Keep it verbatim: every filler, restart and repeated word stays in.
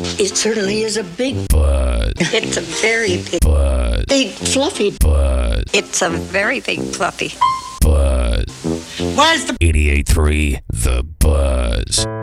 It certainly is a big Buzz. It's a very big Buzz. Big fluffy Buzz. It's a very big fluffy Buzz. Where's the eighty-eight point three The Buzz.